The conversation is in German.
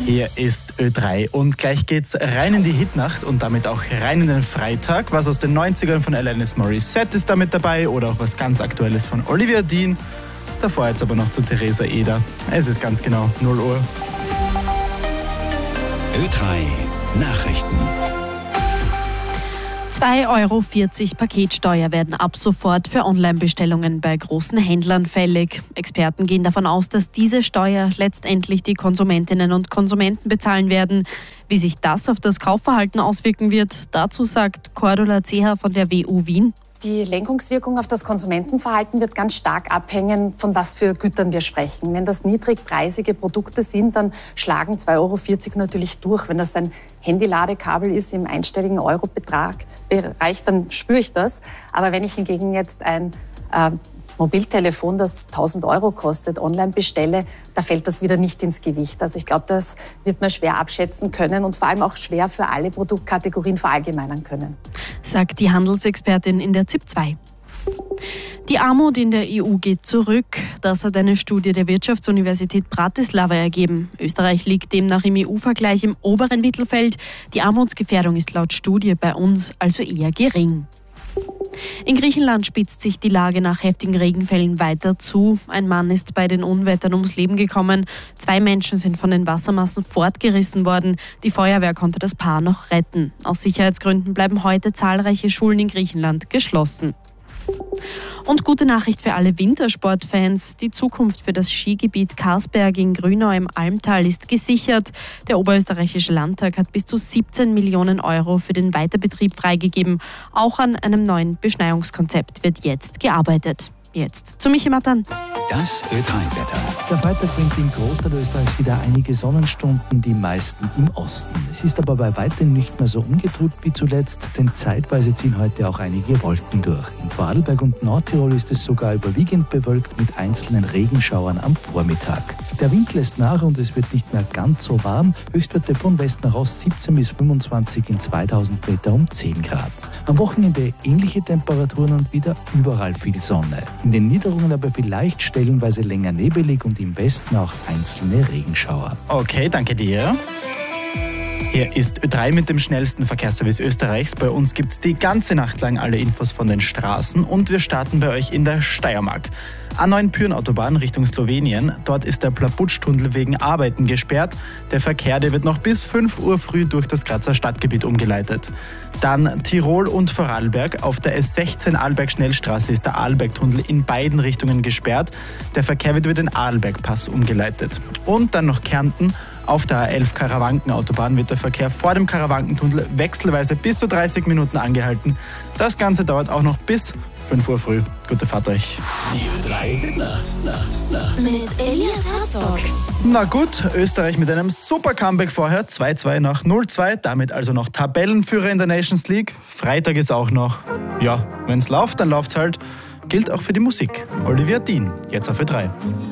Hier ist Ö3 und gleich geht's rein in die Hitnacht und damit auch rein in den Freitag. Was aus den 90ern von Alanis Morissette ist damit dabei oder auch was ganz Aktuelles von Olivia Dean. Davor jetzt aber noch zu Theresa Eder. Es ist ganz genau 0 Uhr. Ö3 Nachrichten. 2,40 Euro Paketsteuer werden ab sofort für Online-Bestellungen bei großen Händlern fällig. Experten gehen davon aus, dass diese Steuer letztendlich die Konsumentinnen und Konsumenten bezahlen werden. Wie sich das auf das Kaufverhalten auswirken wird, dazu sagt Cordula Zeher von der WU Wien. Die Lenkungswirkung auf das Konsumentenverhalten wird ganz stark abhängen, von was für Gütern wir sprechen. Wenn das niedrigpreisige Produkte sind, dann schlagen 2,40 Euro natürlich durch. Wenn das ein Handyladekabel ist im einstelligen Eurobereich, dann spüre ich das. Aber wenn ich hingegen jetzt ein Mobiltelefon, das 1.000 Euro kostet, online bestelle, da fällt das wieder nicht ins Gewicht. Also ich glaube, das wird man schwer abschätzen können und vor allem auch schwer für alle Produktkategorien verallgemeinern können. Sagt die Handelsexpertin in der ZIP 2. Die Armut in der EU geht zurück. Das hat eine Studie der Wirtschaftsuniversität Bratislava ergeben. Österreich liegt demnach im EU-Vergleich im oberen Mittelfeld. Die Armutsgefährdung ist laut Studie bei uns also eher gering. In Griechenland spitzt sich die Lage nach heftigen Regenfällen weiter zu. Ein Mann ist bei den Unwettern ums Leben gekommen. 2 Menschen sind von den Wassermassen fortgerissen worden. Die Feuerwehr konnte das Paar noch retten. Aus Sicherheitsgründen bleiben heute zahlreiche Schulen in Griechenland geschlossen. Und gute Nachricht für alle Wintersportfans. Die Zukunft für das Skigebiet Karsberg in Grünau im Almtal ist gesichert. Der Oberösterreichische Landtag hat bis zu 17 Millionen Euro für den Weiterbetrieb freigegeben. Auch an einem neuen Beschneiungskonzept wird jetzt gearbeitet. Jetzt zu Michi Matan. Das Ö3-Wetter. Der Freitag bringt im Großteil Österreichs wieder einige Sonnenstunden, die meisten im Osten. Es ist aber bei weitem nicht mehr so ungetrübt wie zuletzt, denn zeitweise ziehen heute auch einige Wolken durch. In Vorarlberg und Nordtirol ist es sogar überwiegend bewölkt mit einzelnen Regenschauern am Vormittag. Der Wind lässt nach und es wird nicht mehr ganz so warm. Höchstwerte von West nach Ost 17 bis 25 in 2000 Meter um 10 Grad. Am Wochenende ähnliche Temperaturen und wieder überall viel Sonne. In den Niederungen aber vielleicht stellenweise länger nebelig und im Westen auch einzelne Regenschauer. Okay, danke dir. Hier ist Ö3 mit dem schnellsten Verkehrsservice Österreichs. Bei uns gibt es die ganze Nacht lang alle Infos von den Straßen und wir starten bei euch in der Steiermark. A9 Pyhrn-Autobahn Richtung Slowenien. Dort ist der Plabutsch-Tunnel wegen Arbeiten gesperrt. Der Verkehr, der wird noch bis 5 Uhr früh durch das Grazer Stadtgebiet umgeleitet. Dann Tirol und Vorarlberg. Auf der S16 Arlberg-Schnellstraße ist der Arlberg-Tunnel in beiden Richtungen gesperrt. Der Verkehr wird über den Arlberg-Pass umgeleitet. Und dann noch Kärnten. Auf der A11 Karawanken-Autobahn wird der Verkehr vor dem Karawankentunnel wechselweise bis zu 30 Minuten angehalten. Das Ganze dauert auch noch bis 5 Uhr früh. Gute Fahrt euch. Die Ö3 Nacht. Mit Elias Herzog. Na gut, Österreich mit einem super Comeback vorher. 2-2 nach 0-2. Damit also noch Tabellenführer in der Nations League. Freitag ist auch noch. Ja, wenn's läuft, dann läuft's halt. Gilt auch für die Musik. Olivia Dean, jetzt auf Ö3.